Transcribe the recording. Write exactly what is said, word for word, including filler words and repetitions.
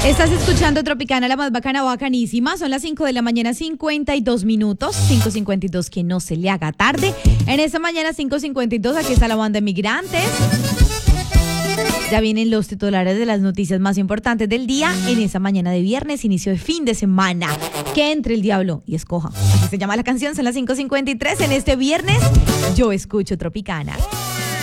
Estás escuchando Tropicana, la más bacana, bacanísima. Son las cinco de la mañana, cincuenta y dos minutos. cinco cincuenta y dos, que no se le haga tarde. En esta mañana, cinco cincuenta y dos, aquí está la banda de Migrantes. Ya vienen los titulares de las noticias más importantes del día en esa mañana de viernes, inicio de fin de semana. Que entre el diablo y escoja. Así se llama la canción, son las cinco cincuenta y tres. En este viernes, yo escucho Tropicana.